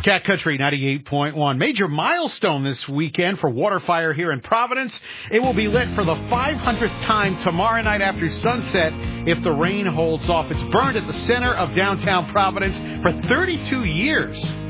Cat Country 98.1. Major milestone this weekend for Waterfire here in Providence. It will be lit for the 500th time tomorrow night after sunset if the rain holds off. It's burned at the center of downtown Providence for 32 years.